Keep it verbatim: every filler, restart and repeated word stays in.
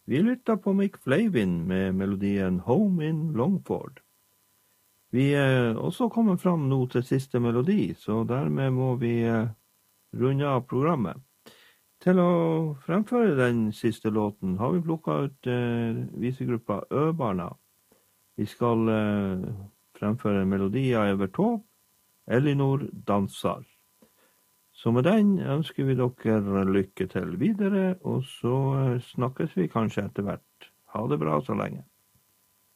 Vi lytter på Mick Flavin med melodien Home in Longford. Vi er også kommet fram nå til siste melodi, så dermed må vi runde av programmet. Til å fremføre den siste låten har vi plukket ut eh, visegruppa Øbarna. Vi skal eh, fremføre en melodi av Evert Taube, Elinor dansar. Så med den ønsker vi dere lykke til videre, og så snakkes vi kanskje etter hvert. Ha det bra så lenge.